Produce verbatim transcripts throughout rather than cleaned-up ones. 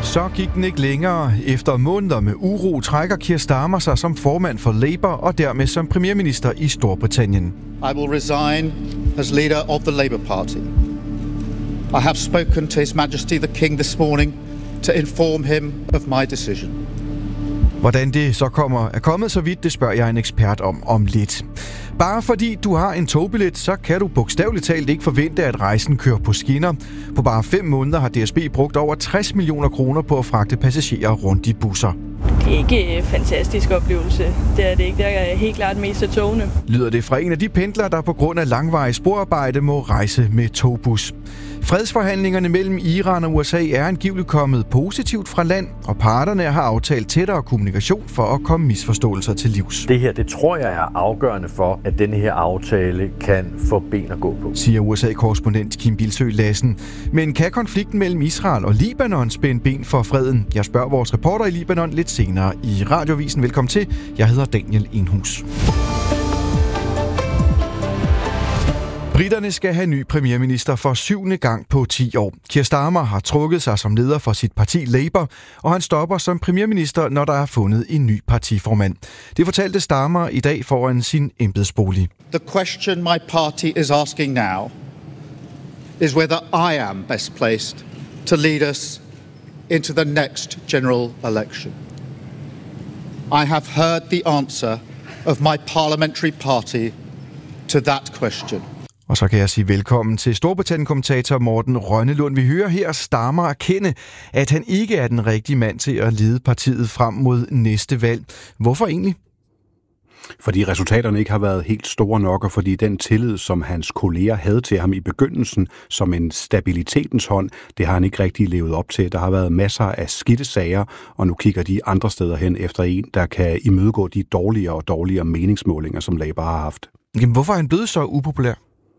Så gik den ikke længere. Efter måneder med uro trækker Keir Starmer sig som formand for Labour og dermed som premierminister i Storbritannien. I will resign as leader of the Labour Party. I have spoken to His Majesty the King this morning to inform him of my decision. Hvordan det så kommer er kommet så vidt, det spørger jeg en ekspert om om lidt. Bare fordi du har en togbillet, så kan du bogstaveligt talt ikke forvente, at rejsen kører på skinner. På bare fem måneder har D S B brugt over tres millioner kroner på at fragte passagerer rundt i busser. Det er ikke en fantastisk oplevelse. Det er det ikke. Det er helt klart mest af togene. Lyder det fra en af de pendlere, der på grund af langvarig sporarbejde må rejse med togbus. Fredsforhandlingerne mellem Iran og U S A er angiveligt kommet positivt fra land, og parterne har aftalt tættere kommunikation for at komme misforståelser til livs. Det her, det tror jeg er afgørende for, at denne her aftale kan få ben at gå på, siger U S A-korrespondent Kim Bildsøe Lassen. Men kan konflikten mellem Israel og Libanon spænde ben for freden? Jeg spørger vores reporter i Libanon lidt senere i Radioavisen. Velkommen til. Jeg hedder Daniel Enhus. Briterne skal have ny premierminister for syvende gang på ti år. Keir Starmer har trukket sig som leder for sit parti Labour, og han stopper som premierminister, når der er fundet en ny partiformand. Det fortalte Starmer i dag foran sin embedsbolig. The question my party is asking now is whether I am best placed to lead us into the next general election. I have heard the answer of my parliamentary party to that question. Og så kan jeg sige velkommen til Storbritannien-kommentator Morten Rønnelund. Vi hører her Starmer erkende, at han ikke er den rigtige mand til at lede partiet frem mod næste valg. Hvorfor egentlig? Fordi resultaterne ikke har været helt store nok, og fordi den tillid, som hans kolleger havde til ham i begyndelsen som en stabilitetens hånd, det har han ikke rigtig levet op til. Der har været masser af skidte sager, og nu kigger de andre steder hen efter en, der kan imødegå de dårligere og dårligere meningsmålinger, som Labour har haft. Jamen, hvorfor er han blevet så upopulær?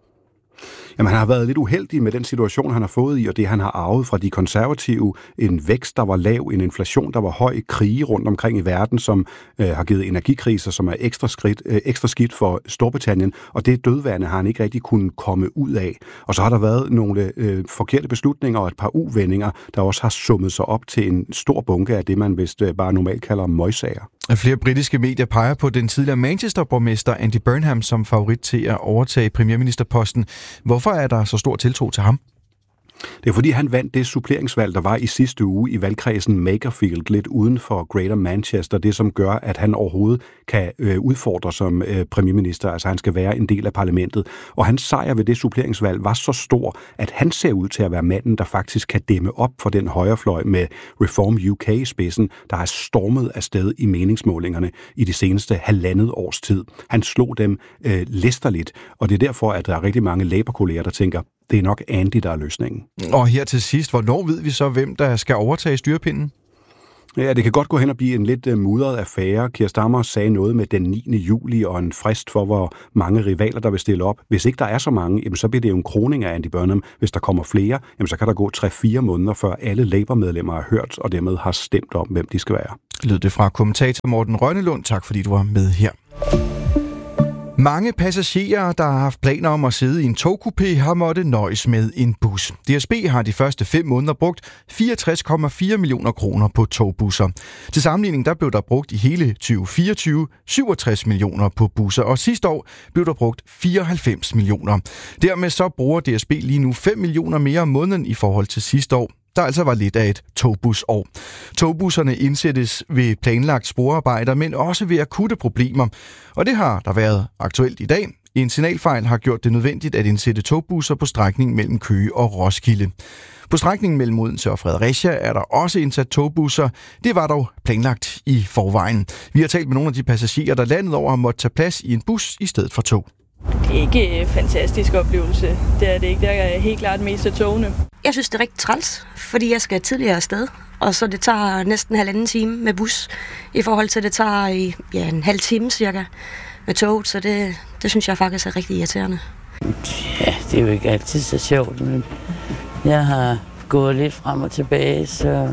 Jamen, han har været lidt uheldig med den situation, han har fået i, og det, han har arvet fra de konservative. En vækst, der var lav, en inflation, der var høj, krige rundt omkring i verden, som øh, har givet energikriser, som er ekstra, skridt, øh, ekstra skidt for Storbritannien, og det dødvande har han ikke rigtig kunnet komme ud af. Og så har der været nogle øh, forkerte beslutninger og et par uvendinger, der også har summet sig op til en stor bunke af det, man vist øh, bare normalt kalder møgsager. Flere britiske medier peger på den tidligere Manchester-borgmester Andy Burnham som favorit til at overtage premierministerposten. Hvorfor er der så stor tiltro til ham? Det er fordi, han vandt det suppleringsvalg, der var i sidste uge i valgkredsen Makerfield, lidt uden for Greater Manchester, det som gør, at han overhovedet kan øh, udfordre som øh, premierminister, altså han skal være en del af parlamentet. Og hans sejr ved det suppleringsvalg var så stor, at han ser ud til at være manden, der faktisk kan dæmme op for den højrefløj med Reform U K i spidsen, der har stormet afsted i meningsmålingerne i de seneste halvandet års tid. Han slog dem øh, læsterligt, og det er derfor, at der er rigtig mange Labour-kolleger, der tænker, det er nok Andy, der er løsningen. Og her til sidst, hvornår ved vi så, hvem der skal overtage styrepinden? Ja, det kan godt gå hen og blive en lidt mudret affære. Keir Starmer sagde noget med den niende juli og en frist for, hvor mange rivaler, der vil stille op. Hvis ikke der er så mange, jamen, så bliver det jo en kroning af Andy Burnham. Hvis der kommer flere, jamen, så kan der gå tre-fire måneder, før alle Labour-medlemmer har hørt, og dermed har stemt om, hvem de skal være. Lød det fra kommentator Morten Rønnelund. Tak fordi du var med her. Mange passagerer, der har haft planer om at sidde i en togkupé, har måttet nøjes med en bus. D S B har de første fem måneder brugt fireogtres komma fire millioner kroner på togbusser. Til sammenligning der blev der brugt i hele tyve fireogtyve syvogtres millioner på busser, og sidste år blev der brugt fireoghalvfems millioner. Dermed så bruger D S B lige nu fem millioner mere om måneden i forhold til sidste år, der altså var lidt af et togbusår. Togbusserne indsættes ved planlagt sporarbejder, men også ved akutte problemer. Og det har der været aktuelt i dag. En signalfejl har gjort det nødvendigt at indsætte togbusser på strækningen mellem Køge og Roskilde. På strækningen mellem Odense og Fredericia er der også indsat togbusser. Det var dog planlagt i forvejen. Vi har talt med nogle af de passagerer, der landet over har måttet tage plads i en bus i stedet for tog. Det er ikke en fantastisk oplevelse. Det er det ikke. Det er helt klart mest af togene. Jeg synes, det er rigtig træls, fordi jeg skal tidligere afsted. Og så det tager næsten en halvanden time med bus, i forhold til det tager i, ja, en halv time cirka med tog. Så det, det synes jeg faktisk er rigtig irriterende. Ja, det er jo ikke altid så sjovt, men jeg har gået lidt frem og tilbage, så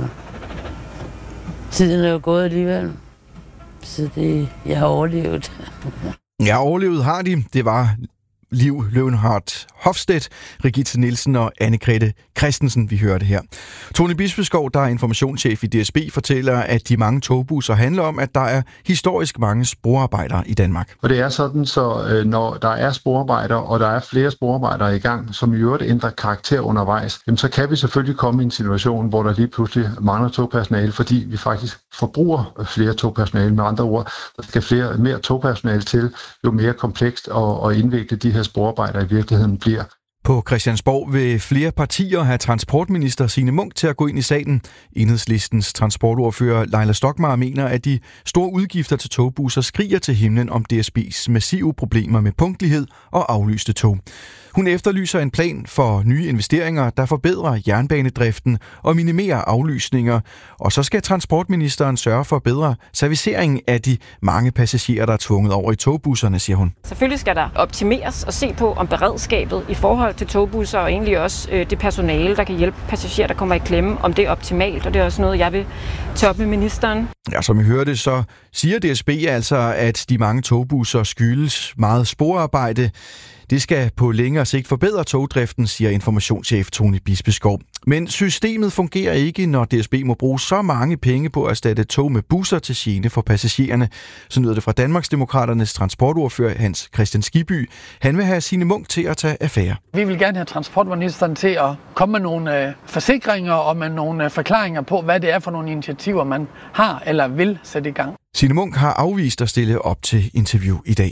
tiden er jo gået alligevel. Så det, jeg har overlevet. Ja, overlevet har de. Det var Liv Løvenhardt Hofstedt, Rigitte Nielsen og Anne-Grete Christensen, vi hørte her. Tony Bispeskov, der er informationschef i D S B, fortæller, at de mange togbusser handler om, at der er historisk mange sporarbejdere i Danmark. Og det er sådan, så når der er sporarbejdere, og der er flere sporarbejdere i gang, som i øvrigt ændrer karakter undervejs, jamen så kan vi selvfølgelig komme i en situation, hvor der lige pludselig mangler togpersonale, fordi vi faktisk forbruger flere togpersonale. Med andre ord, der skal flere, mere togpersonale til, jo mere komplekst og, og indviklet de her sporarbejdere i virkeligheden bliver. På Christiansborg vil flere partier have transportminister Signe Munk til at gå ind i sagen. Enhedslistens transportordfører Leila Stokmar mener, at de store udgifter til togbusser skriger til himlen om D S B's massive problemer med punktlighed og aflyste tog. Hun efterlyser en plan for nye investeringer, der forbedrer jernbanedriften og minimerer aflysninger. Og så skal transportministeren sørge for bedre servicering af de mange passagerer, der er tvunget over i togbusserne, siger hun. Selvfølgelig skal der optimeres og se på, om beredskabet i forhold til togbusser og egentlig også øh, det personale, der kan hjælpe passagerer, der kommer i klemme, om det er optimalt. Og det er også noget, jeg vil tage op med ministeren. Ja, som I hørte, så siger D S B altså, at de mange togbusser skyldes meget sporarbejde. Det skal på længere sigt forbedre togdriften, siger informationschef Tony Bispeskov. Men systemet fungerer ikke, når D S B må bruge så mange penge på at erstatte tog med busser til gene for passagererne. Så lyder det fra Danmarksdemokraternes transportordfører Hans Christian Skibby. Han vil have Signe Munk til at tage affære. Vi vil gerne have transportministeren til at komme med nogle øh, forsikringer og med nogle øh, forklaringer på, hvad det er for nogle initiativer, man har eller vil sætte i gang. Signe Munk har afvist at stille op til interview i dag.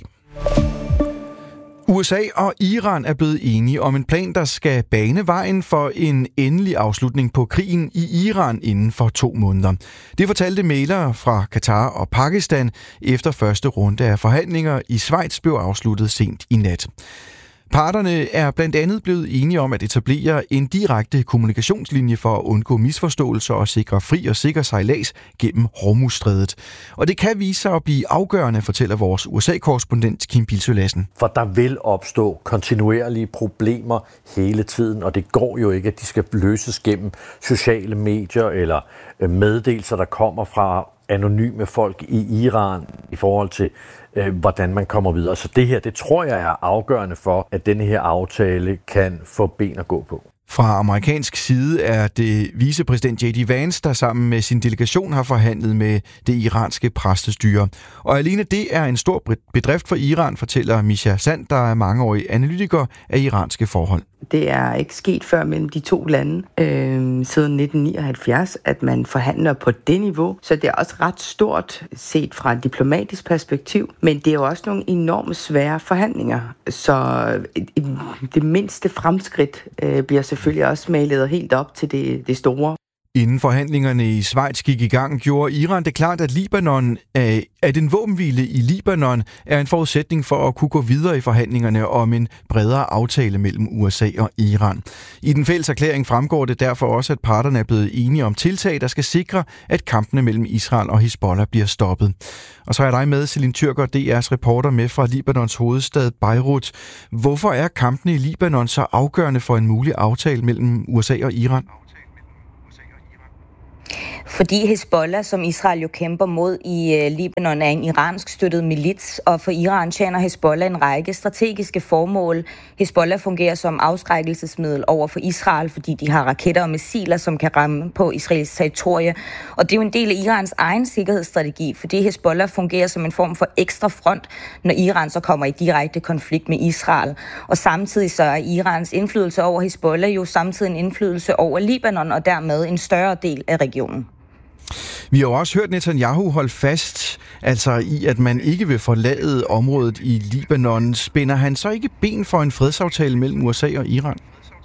U S A og Iran er blevet enige om en plan, der skal bane vejen for en endelig afslutning på krigen i Iran inden for to måneder. Det fortalte mæglere fra Katar og Pakistan efter første runde af forhandlinger i Schweiz blev afsluttet sent i nat. Parterne er blandt andet blevet enige om at etablere en direkte kommunikationslinje for at undgå misforståelser og sikre fri og sikker sejlads gennem Hormuzstrædet. Og det kan vise sig at blive afgørende, fortæller vores U S A-korrespondent Kim Bilsøe Lassen. For der vil opstå kontinuerlige problemer hele tiden, og det går jo ikke, at de skal løses gennem sociale medier eller meddelelser, der kommer fra anonyme folk i Iran i forhold til, øh, hvordan man kommer videre. Så det her, det tror jeg er afgørende for, at denne her aftale kan få ben at gå på. Fra amerikansk side er det vicepræsident J D Vance, der sammen med sin delegation har forhandlet med det iranske præstestyre. Og alene det er en stor bedrift for Iran, fortæller Misha Sand, der er mangeårig analytiker af iranske forhold. Det er ikke sket før mellem de to lande øh, siden nitten nioghalvfjerds, at man forhandler på det niveau. Så det er også ret stort set fra et diplomatisk perspektiv. Men det er jo også nogle enormt svære forhandlinger. Så det mindste fremskridt øh, bliver selvfølgelig også malet helt op til det, det store. Inden forhandlingerne i Schweiz gik i gang, gjorde Iran det klart, at Libanon, at en våbenhvile i Libanon er en forudsætning for at kunne gå videre i forhandlingerne om en bredere aftale mellem U S A og Iran. I den fælles erklæring fremgår det derfor også, at parterne er blevet enige om tiltag, der skal sikre, at kampene mellem Israel og Hizbollah bliver stoppet. Og så er dig med, Celine Tyrker, D R's reporter med fra Libanons hovedstad Beirut. Hvorfor er kampene i Libanon så afgørende for en mulig aftale mellem U S A og Iran? Fordi Hizbollah, som Israel jo kæmper mod i Libanon, er en iransk støttet milits, og for Iran tjener Hizbollah en række strategiske formål. Hizbollah fungerer som afskrækkelsesmiddel over for Israel, fordi de har raketter og missiler, som kan ramme på Israels territorie. Og det er jo en del af Irans egen sikkerhedsstrategi, fordi Hizbollah fungerer som en form for ekstra front, når Iran så kommer i direkte konflikt med Israel. Og samtidig så er Irans indflydelse over Hizbollah jo samtidig en indflydelse over Libanon, og dermed en større del af regionen. Vi har jo også hørt Netanyahu holde fast altså i, at man ikke vil forlade området i Libanon. Spænder han så ikke ben for en fredsaftale mellem U S A og Iran?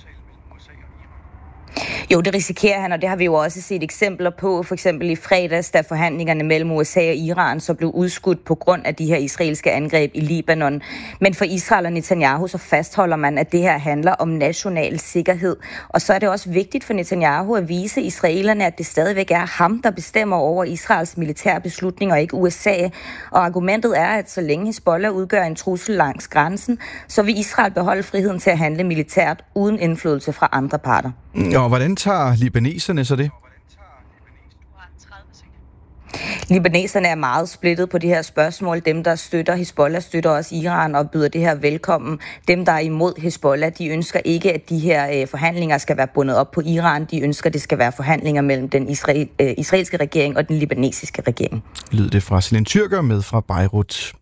Jo, det risikerer han, og det har vi jo også set eksempler på, for eksempel i fredags, da forhandlingerne mellem U S A og Iran så blev udskudt på grund af de her israelske angreb i Libanon. Men for Israel og Netanyahu så fastholder man, at det her handler om national sikkerhed. Og så er det også vigtigt for Netanyahu at vise israelerne, at det stadigvæk er ham, der bestemmer over Israels militære beslutninger, og ikke U S A. Og argumentet er, at så længe Hizbollah udgør en trussel langs grænsen, så vil Israel beholde friheden til at handle militært uden indflydelse fra andre parter. Og hvordan tager libaneserne så det? Libaneserne er meget splittet på de her spørgsmål. Dem, der støtter Hizbollah, støtter også Iran og byder det her velkommen. Dem, der er imod Hizbollah, de ønsker ikke, at de her øh, forhandlinger skal være bundet op på Iran. De ønsker, at det skal være forhandlinger mellem den israel, øh, israelske regering og den libanesiske regering. Lød det fra Celine Tyrker med fra Beirut.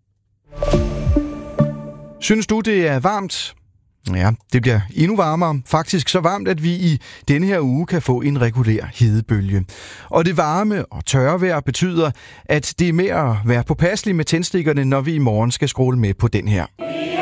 Synes du, det er varmt? Ja, det bliver endnu varmere. Faktisk så varmt, at vi i denne her uge kan få en regulær hedebølge. Og det varme og tørre vejr betyder, at det er med at være påpasselig med tændstikkerne, når vi i morgen skal scrolle med på den her.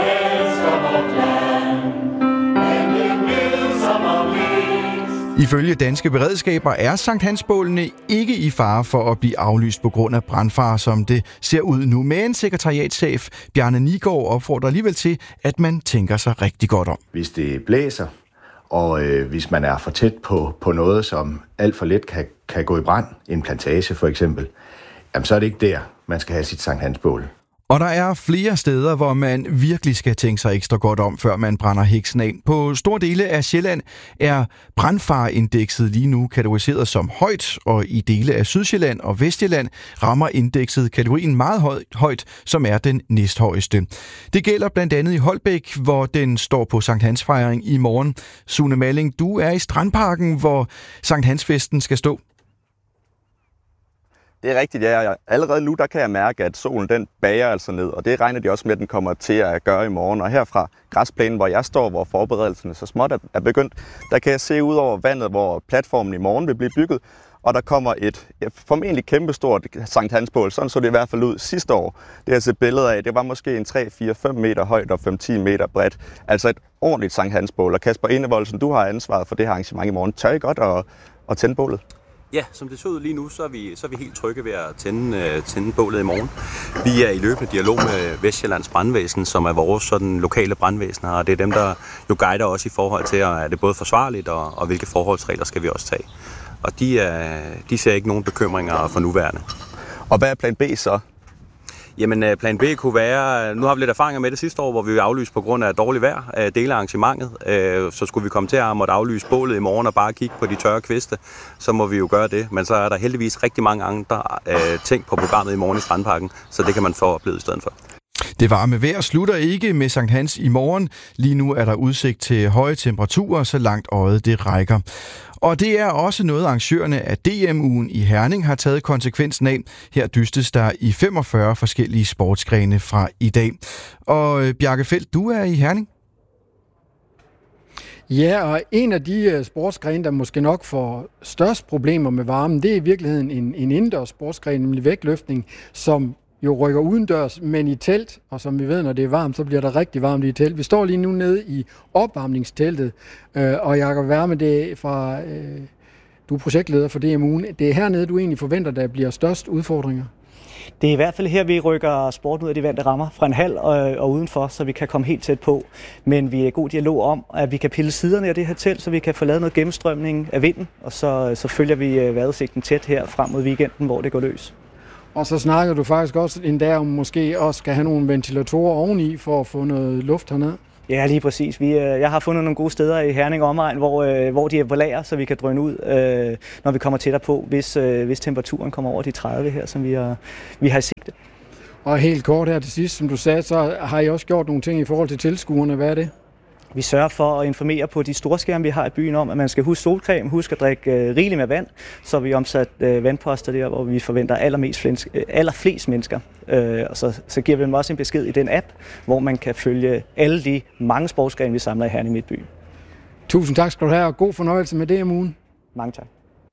Ifølge danske beredskaber er Sankt Hans-bålene ikke i fare for at blive aflyst på grund af brandfare, som det ser ud nu. Men sekretariatschef Bjarne Nigård opfordrer alligevel til, at man tænker sig rigtig godt om. Hvis det blæser, og øh, hvis man er for tæt på, på noget, som alt for let kan, kan gå i brand, en plantage for eksempel, jamen så er det ikke der, man skal have sit Sankt Hans-bål. Og der er flere steder, hvor man virkelig skal tænke sig ekstra godt om, før man brænder heksen af. På store dele af Sjælland er brandfareindekset lige nu kategoriseret som højt, og i dele af Sydsjælland og Vestjylland rammer indekset kategorien meget højt, som er den næsthøjeste. Det gælder blandt andet i Holbæk, hvor den står på Sankt Hans fejring i morgen. Sune Malling, du er i Strandparken, hvor Sankt Hans-festen skal stå. Det er rigtigt, ja. Allerede nu der kan jeg mærke, at solen den bager altså ned, og det regner de også med, at den kommer til at gøre i morgen. Og her fra græsplænen, hvor jeg står, hvor forberedelserne så småt er begyndt, der kan jeg se ud over vandet, hvor platformen i morgen vil blive bygget, og der kommer et ja, formentlig kæmpestort Sankt Hans-bål. Sådan så det i hvert fald ud sidste år. Det har jeg set billeder af. Det var måske en tre, fire, fem meter højt og fem til ti meter bredt. Altså et ordentligt Sankt Hans-bål. Og Kasper Enevoldsen, du har ansvaret for det her arrangement i morgen. Tør I godt at, at tænde bålet? Ja, som det så ud lige nu, så er vi, så er vi helt trygge ved at tænde, uh, tænde bålet i morgen. Vi er i løbende dialog med Vestjyllands Brandvæsen, som er vores sådan, lokale brandvæsen, og det er dem, der jo guider os i forhold til, at er det både forsvarligt, og, og hvilke forholdsregler skal vi også tage. Og de, uh, de ser ikke nogen bekymringer for nuværende. Og hvad er plan B så? Jamen, plan B kunne være, nu har vi lidt erfaringer med det sidste år, hvor vi aflyste på grund af dårligt vejr, dele af arrangementet. Så skulle vi komme til at måtte aflyse bålet i morgen og bare kigge på de tørre kviste, så må vi jo gøre det. Men så er der heldigvis rigtig mange andre ting på programmet i morgen i Strandparken, så det kan man få oplevet i stedet for. Det varme vejr slutter ikke med Sankt Hans i morgen. Lige nu er der udsigt til høje temperaturer, så langt øjet det rækker. Og det er også noget, arrangørerne af D M-ugen i Herning har taget konsekvensen af. Her dystes der i femogfyrre forskellige sportsgrene fra i dag. Og Bjarke Feldt, du er i Herning? Ja, og en af de sportsgrene, der måske nok får størst problemer med varmen, det er i virkeligheden en, en indendørs sportsgren, nemlig vægtløftning, som jo rykker udendørs, men i telt, og som vi ved, når det er varmt, så bliver der rigtig varmt i telt. Vi står lige nu nede i opvarmningsteltet, øh, og Jakob Værme, det er fra, øh, du er projektleder for D M ugen. Det er hernede, du egentlig forventer, der bliver størst udfordringer? Det er i hvert fald her, vi rykker sporten ud af de vante rammer fra en halv og, og udenfor, så vi kan komme helt tæt på. Men vi er i god dialog om, at vi kan pille siderne af det her telt, så vi kan få lavet noget gennemstrømning af vinden, og så, så følger vi vejrudsigten tæt her frem mod weekenden, hvor det går løs. Og så snakker du faktisk også endda om, måske også skal have nogle ventilatorer oveni for at få noget luft hernede. Ja, lige præcis. Vi, jeg har fundet nogle gode steder i Herning omegn, hvor, hvor de er på lager, så vi kan drøne ud, når vi kommer tættere på, hvis, hvis temperaturen kommer over de tredive her, som vi har, vi har i sigte. Og helt kort her til sidst, som du sagde, så har I også gjort nogle ting i forhold til tilskuerne. Hvad er det? Vi sørger for at informere på de store skærme, vi har i byen om, at man skal huske solcreme, huske at drikke øh, rigeligt med vand, så vi omsat øh, vandposter der, hvor vi forventer allermest flens, øh, allerflest mennesker. Øh, og så, så giver vi dem også en besked i den app, hvor man kan følge alle de mange sportsgrene, vi samler i Herning Midtby. Tusind tak skal du have, og god fornøjelse med D M ugen. Mange tak.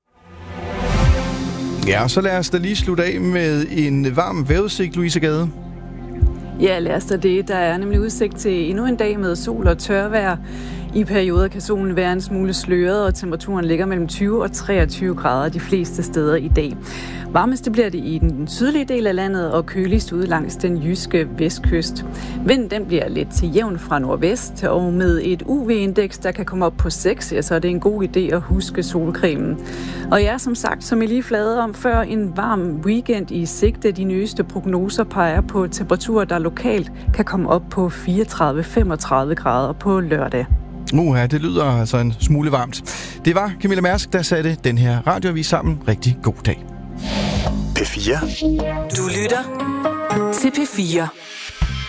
Ja, så lad os da lige slutte af med en varm vejrudsigt, Louise Gade. Ja, lad os da det. Der er nemlig udsigt til endnu en dag med sol og tørvejr. I perioder kan solen være en smule sløret, og temperaturen ligger mellem tyve og treogtyve grader de fleste steder i dag. Varmest det bliver det i den sydlige del af landet og køligst ude langs den jyske vestkyst. Vinden den bliver lidt til jævn fra nordvest, og med et U V-indeks, der kan komme op på seks, ja, så er det en god idé at huske solcremen. Og ja, som sagt, som I lige flade om før, en varm weekend i sigte. De nyeste prognoser peger på temperaturer, der lokalt kan komme op på fireogtredive til femogtredive grader på lørdag. Uha, det lyder altså en smule varmt. Det var Camilla Mærsk, der satte den her radioavis sammen. Rigtig god dag. P P fire. Du lytter til P fire.